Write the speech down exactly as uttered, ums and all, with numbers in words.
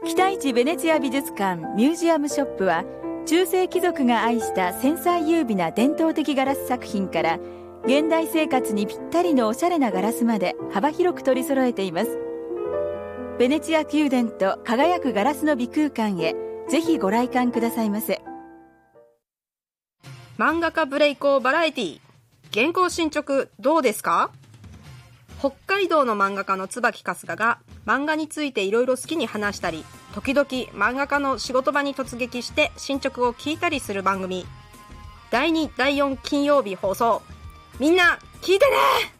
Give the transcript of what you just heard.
北一ベネチア美術館ミュージアムショップは、中世貴族が愛した繊細優美な伝統的ガラス作品から現代生活にぴったりのおしゃれなガラスまで幅広く取り揃えています。ベネチア宮殿と輝くガラスの美空間へ、ぜひご来館くださいませ。 漫画家ブレイコーバラエティ、原稿進捗どうですか？北海道の漫画家の椿春日が漫画についていろいろ好きに話したり、時々漫画家の仕事場に突撃して進捗を聞いたりする番組。だいにだいよん金曜日放送。みんな聞いてね。